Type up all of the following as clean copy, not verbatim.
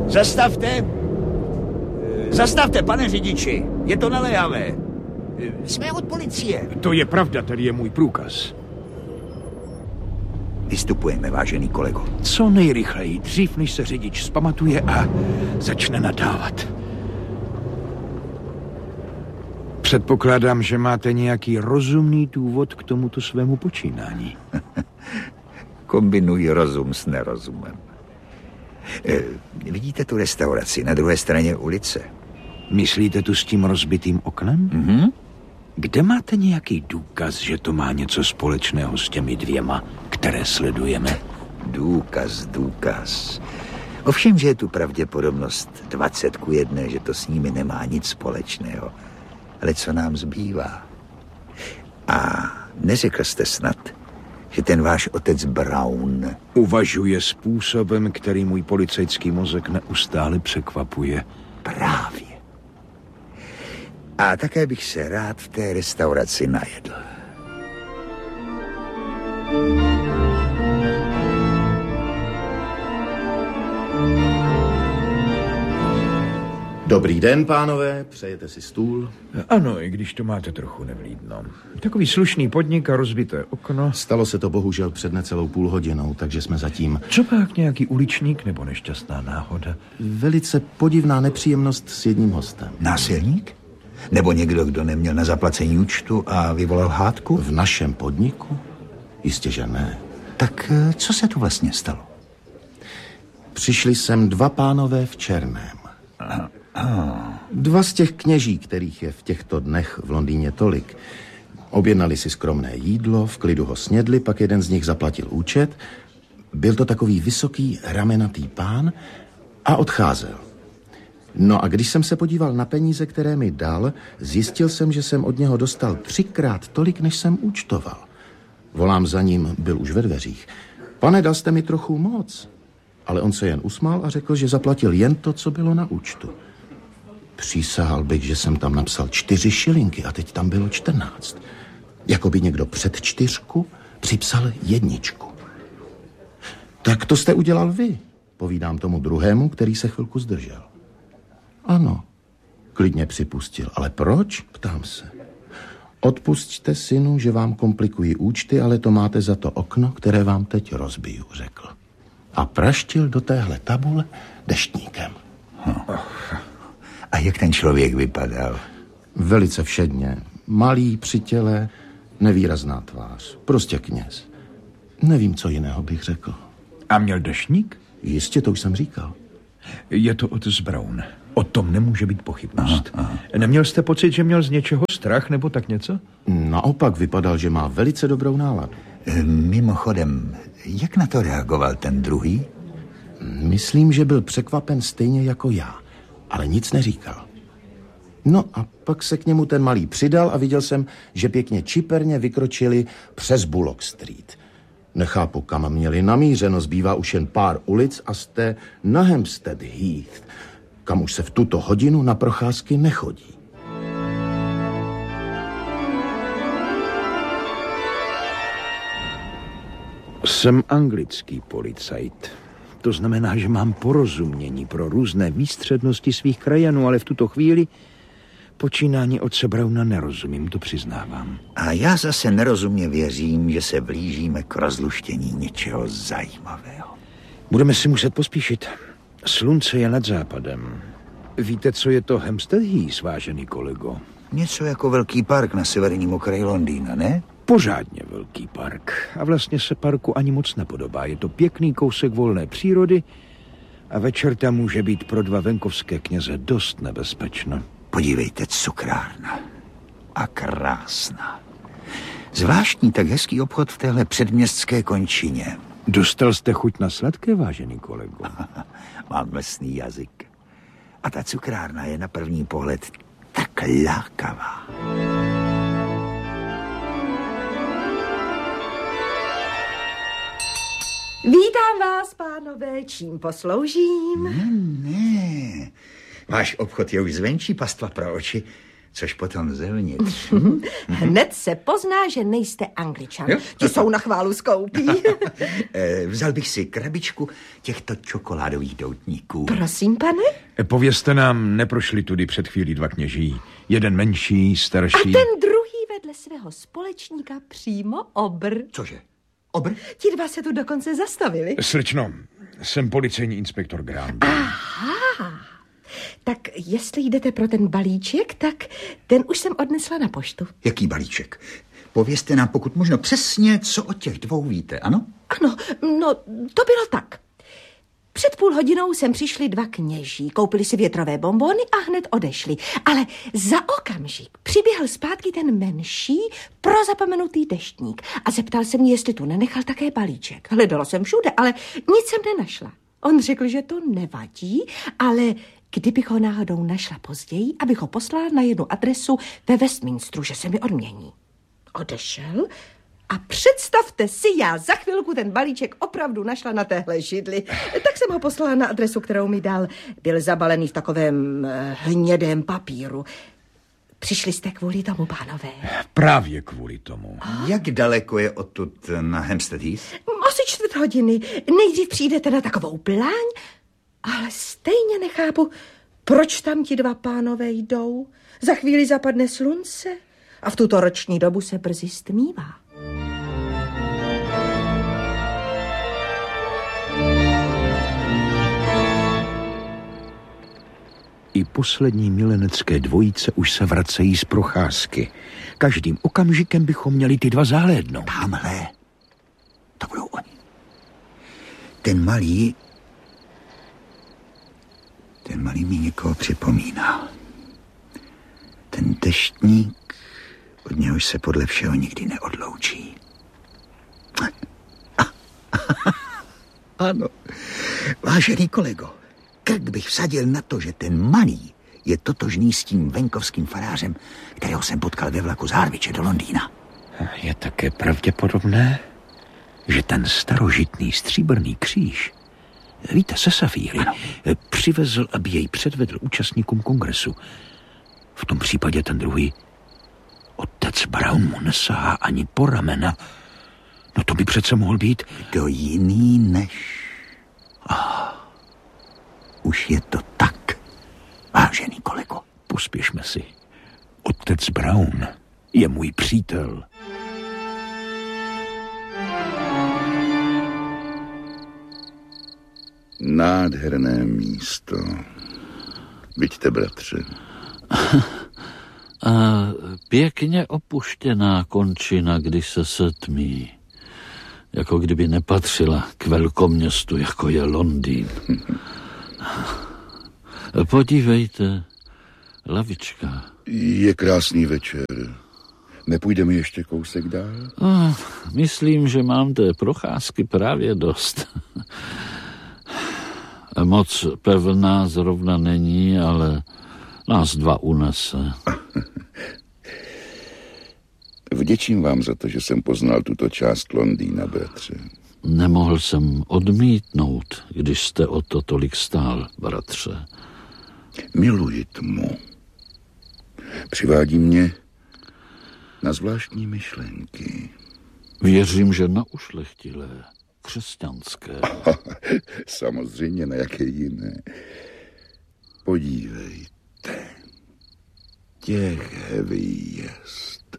Zastavte! Zastavte, pane řidiči! Je to naléhavé. Jsme od policie. To je pravda, tady je můj průkaz. Vystupujeme, vážený kolego. Co nejrychleji, dřív než se řidič zpamatuje a začne nadávat. Předpokládám, že máte nějaký rozumný důvod k tomuto svému počínání. Kombinuj rozum s nerozumem. Vidíte tu restauraci na druhé straně ulice? Myslíte tu s tím rozbitým oknem? Mhm. Kde máte nějaký důkaz, že to má něco společného s těmi dvěma, které sledujeme? Důkaz. Ovšem, že je tu pravděpodobnost 20:1, že to s nimi nemá nic společného. Ale co nám zbývá? A neřekl jste snad, že ten váš otec Brown uvažuje způsobem, který můj policejský mozek neustále překvapuje. Právě. A také bych se rád v té restauraci najedl. Dobrý den, pánové, přejete si stůl? Ano, i když to máte trochu nevlídno. Takový slušný podnik a rozbité okno. Stalo se to bohužel před necelou půl hodinou, takže jsme zatím... Co pak nějaký uličník nebo nešťastná náhoda? Velice podivná nepříjemnost s jedním hostem. Násilník? Nebo někdo, kdo neměl na zaplacení účtu a vyvolal hádku? V našem podniku? Jistě, že ne. Tak co se tu vlastně stalo? Přišli sem dva pánové v černém. Dva z těch kněží, kterých je v těchto dnech v Londýně tolik. Objednali si skromné jídlo, v klidu ho snědli, pak jeden z nich zaplatil účet. Byl to takový vysoký, ramenatý pán a odcházel. No a když jsem se podíval na peníze, které mi dal, zjistil jsem, že jsem od něho dostal 3krát tolik, než jsem účtoval. Volám za ním, byl už ve dveřích. Pane, dal jste mi trochu moc. Ale on se jen usmál a řekl, že zaplatil jen to, co bylo na účtu. Přísahal bych, že jsem tam napsal 4 šilinky a teď tam bylo 14. Jako by někdo před 4 připsal 1. Tak to jste udělal vy, povídám tomu druhému, který se chvilku zdržel. Ano, klidně připustil. Ale proč? Ptám se. Odpusťte, synu, že vám komplikují účty, ale to máte za to okno, které vám teď rozbiju, řekl. A praštil do téhle tabule deštníkem. A jak ten člověk vypadal? Velice všedně. Malý při těle, nevýrazná tvář. Prostě kněz. Nevím, co jiného bych řekl. A měl deštník? Jistě, to už jsem říkal. Je to otec Brown. O tom nemůže být pochybnost. Aha. Neměl jste pocit, že měl z něčeho strach nebo tak něco? Naopak vypadal, že má velice dobrou náladu. Mimochodem, jak na to reagoval ten druhý? Myslím, že byl překvapen stejně jako já, ale nic neříkal. No a pak se k němu ten malý přidal a viděl jsem, že pěkně čiperně vykročili přes Bullock Street. Nechápu, kam měli namířeno, zbývá už jen pár ulic a jste na Hampstead Heath, kam už se v tuto hodinu na procházky nechodí. Jsem anglický policajt. To znamená, že mám porozumění pro různé výstřednosti svých krajanů, ale v tuto chvíli počínání otce Browna nerozumím, to přiznávám. A já zase nerozumně věřím, že se blížíme k rozluštění něčeho zajímavého. Budeme si muset pospíšit. Slunce je nad západem. Víte, co je to Hampstead Heath, vážený kolego? Něco jako velký park na severním okraji Londýna, ne? Pořádně velký park. A vlastně se parku ani moc nepodobá. Je to pěkný kousek volné přírody a večer tam může být pro 2 venkovské kněze dost nebezpečno. Podívejte, cukrárna. A krásná. Zvláštní tak hezký obchod v téhle předměstské končině. Dostal jste chuť na sladké, vážený kolego? Mám mlsný jazyk. A ta cukrárna je na první pohled tak lákavá. Vítám vás, pánové, čím posloužím? Ne. Váš obchod je už zvenčí, pastva pro oči. Což potom zevnitř. Hned se pozná, že nejste Angličan. Ti jsou na chválu skoupí. Vzal bych si krabičku těchto čokoládových doutníků. Prosím, pane? Povězte nám, neprošli tudy před chvílí dva kněží. Jeden menší, starší. A ten druhý vedle svého společníka přímo obr. Cože? Obr? Ti dva se tu dokonce zastavili. Slečno, jsem policejní inspektor Grant. Aha. Tak jestli jdete pro ten balíček, tak ten už jsem odnesla na poštu. Jaký balíček? Povězte nám pokud možno přesně, co o těch dvou víte, ano? Ano, no to bylo tak. Před půl hodinou sem přišli dva kněží, koupili si větrové bonbony a hned odešli. Ale za okamžik přiběhl zpátky ten menší prozapomenutý deštník a zeptal se mě, jestli tu nenechal také balíček. Hledala jsem všude, ale nic jsem nenašla. On řekl, že to nevadí, ale kdybych ho náhodou našla později, abych ho poslala na jednu adresu ve Westminsteru, že se mi odmění. Odešel a představte si, já za chvilku ten balíček opravdu našla na téhle židli. Tak jsem ho poslala na adresu, kterou mi dal. Byl zabalený v takovém hnědém papíru. Přišli jste kvůli tomu, pánové? Právě kvůli tomu. Jak daleko je odtud na Hampstead Heath? Asi 4 hodiny. Nejdřív přijdete na takovou pláň, ale stejně nechápu, proč tam ti dva pánové jdou. Za chvíli zapadne slunce a v tuto roční dobu se brzy stmívá. I poslední milenecké dvojice už se vracejí z procházky. Každým okamžikem bychom měli ty dva zahlédnout. Tamhle. To budou oni. Ten malý mi někoho připomíná. Ten deštník, od něhož se podle všeho nikdy neodloučí. Ano, vážený kolego, krk bych vsadil na to, že ten malý je totožný s tím venkovským farářem, kterého jsem potkal ve vlaku z Harwiche do Londýna. Je také pravděpodobné, že ten starožitný stříbrný kříž, víte, se safíry, přivezl, aby jej předvedl účastníkům kongresu. V tom případě ten druhý, otec Brown, mu nesahá ani po ramena. No to by přece mohl být... Kdo jiný než... Už je to tak, vážený kolego. Pospěšme si. Otec Brown je můj přítel. Nádherné místo. Vidíte, bratře. A pěkně opuštěná končina, když se setmí. Jako kdyby nepatřila k velkoměstu, jako je Londýn. Podívejte, lavička. Je krásný večer. Nepůjdeme ještě kousek dál? Myslím, že mám té procházky právě dost. Moc pevná zrovna není, ale nás dva unese. Vděčím vám za to, že jsem poznal tuto část Londýna, bratře. Nemohl jsem odmítnout, když jste o to tolik stál, bratře. Miluji tmu. Přivádí mě na zvláštní myšlenky. Věřím, že na ušlechtilé, křesťanské. Samozřejmě, na jaké jiné. Podívejte. Těch hvězd.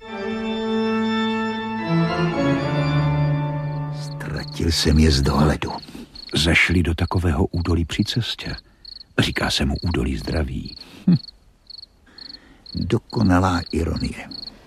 Ztratil jsem je z dohledu. Zašli do takového údolí při cestě. Říká se mu údolí zdraví. Dokonalá ironie.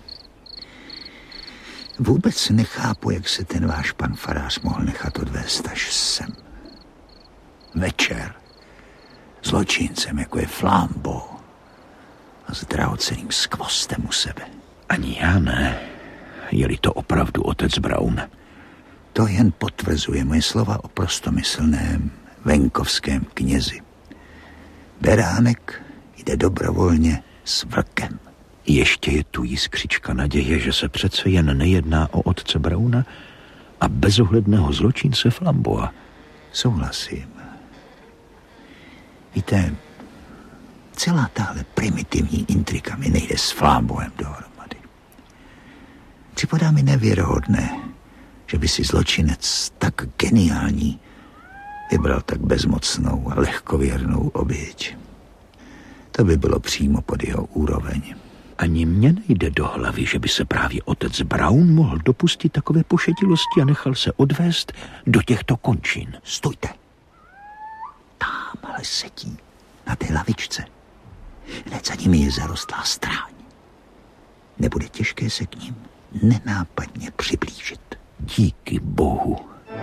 Vůbec nechápu, jak se ten váš pan farář mohl nechat odvést až sem. Večer. Zločincem, jako je Flambeau. A s drahocenným skvostem u sebe. Ani já ne. Je-li to opravdu otec Brown. To jen potvrzuje moje slova o prostomyslném venkovském knězi. Beránek jde dobrovolně s vlkem. Ještě je tu jiskřička naděje, že se přece jen nejedná o otce Browna a bezohledného zločince Flambeaua. Souhlasím. Víte, celá tahle primitivní intrika mi nejde s Flamboem dohromady. Připadá mi nevěrohodné, že by si zločinec tak geniální vybral tak bezmocnou a lehkověrnou oběť. To by bylo přímo pod jeho úroveň. Ani mně nejde do hlavy, že by se právě otec Brown mohl dopustit takové pošetilosti a nechal se odvést do těchto končin. Stůjte. Tamhle sedí na té lavičce. Hned za nimi je zarostlá stráň. Nebude těžké se k ním nenápadně přiblížit. Díky Bohu.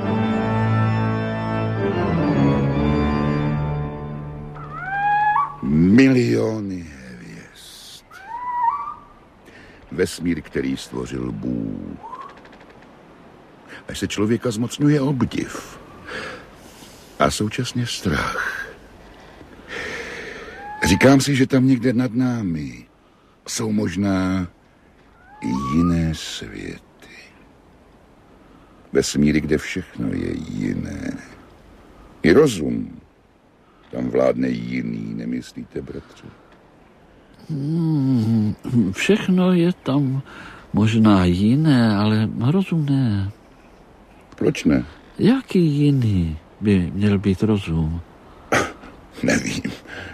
Miliony hvězd. Vesmír, který stvořil Bůh. Až se člověka zmocňuje obdiv a současně strach. Říkám si, že tam někde nad námi jsou možná i jiné světy. Vesmíry, kde všechno je jiné. I rozum. Tam vládne jiný, nemyslíte, bratře? Všechno je tam možná jiné, ale rozum ne. Proč ne? Jaký jiný by měl být rozum? Nevím.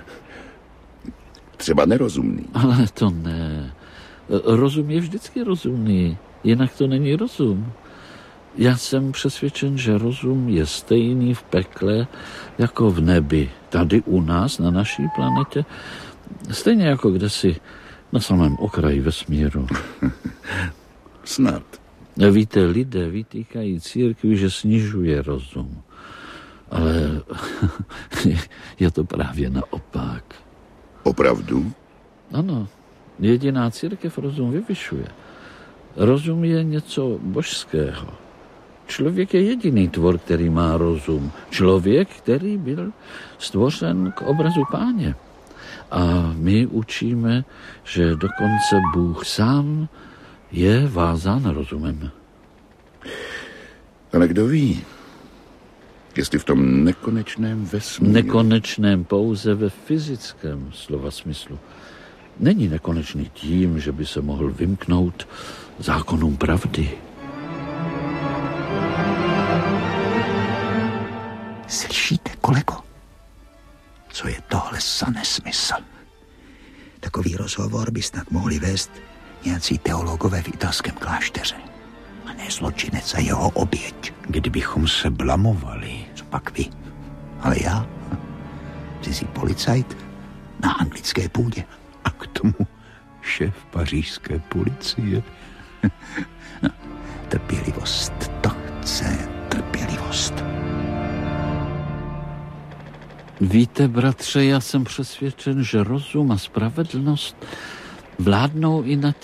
Třeba nerozumný. Ale to ne. Rozum je vždycky rozumný, jinak to není rozum. Já jsem přesvědčen, že rozum je stejný v pekle jako v nebi. Tady u nás, na naší planetě, stejně jako kdesi na samém okraji vesmíru. Snad. Víte, lidé vytýkají církvi, že snižuje rozum. Ale je to právě naopak. Opravdu? Ano, jediná církev rozum vyvyšuje. Rozum je něco božského. Člověk je jediný tvor, který má rozum. Člověk, který byl stvořen k obrazu Páně. A my učíme, že dokonce Bůh sám je vázán rozumem. Ale kdo ví, jestli v tom nekonečném vesmíru... Nekonečném pouze ve fyzickém slova smyslu. Není nekonečný tím, že by se mohl vymknout zákonům pravdy. Slyšíte, kolego? Co je tohle za nesmysl? Takový rozhovor by snad mohli vést nějací teologové v italském klášteře. A ne zločinec a jeho oběť. Kdybychom se blamovali. Co pak vy? Ale já? Cizí policajt na anglické půdě. A k tomu šéf pařížské policie. Trpělivost, to chce trpělivost. Víte, bratře, já jsem přesvědčen, že rozum a spravedlnost vládnou i nad